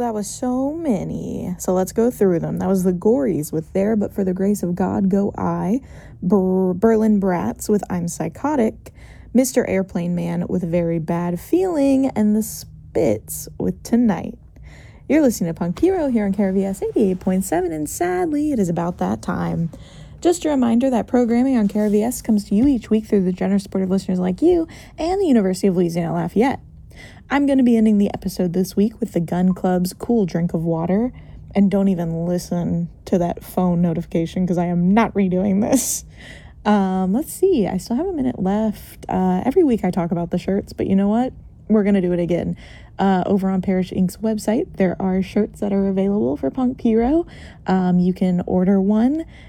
that was so many. So let's go through them. That was the Gories with There But For The Grace of God Go I, Berlin Brats with I'm Psychotic, Mr. Airplane Man with Very Bad Feeling, and the Spits with Tonight. You're listening to Punk Hero here on KRVS 88.7, and sadly, it is about that time. Just a reminder that programming on KRVS comes to you each week through the generous supportive listeners like you and the University of Louisiana Lafayette. I'm going to be ending the episode this week with the Gun Club's Cool Drink of Water, and don't even listen to that phone notification because I am not redoing this. Let's see, I still have a minute left. Every week I talk about the shirts, but you know what? We're going to do it again. Over on Parish Inc.'s website, there are shirts that are available for Punk Hero. You can order one